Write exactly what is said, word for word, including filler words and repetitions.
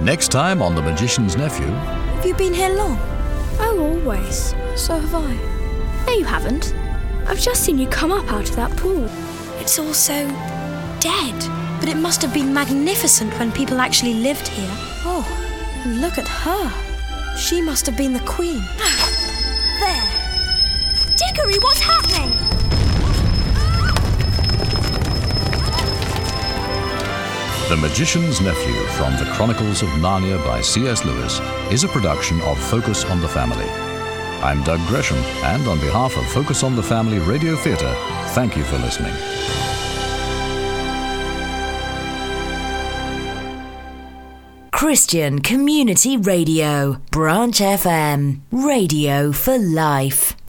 Next time on The Magician's Nephew... Have you been here long? Oh, always. So have I. No, you haven't. I've just seen you come up out of that pool. It's all so dead. But it must have been magnificent when people actually lived here. Oh, and look at her. She must have been the queen. There. Diggory, what's happening? The Magician's Nephew from The Chronicles of Narnia by C S Lewis is a production of Focus on the Family. I'm Doug Gresham, and on behalf of Focus on the Family Radio Theatre, thank you for listening. Christian Community Radio, Branch F M, radio for life.